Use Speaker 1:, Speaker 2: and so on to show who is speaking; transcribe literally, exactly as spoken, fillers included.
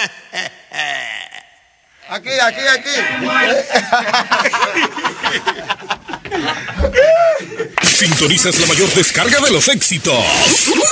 Speaker 1: Aquí, aquí, aquí.
Speaker 2: Sintonizas la mayor descarga de los éxitos.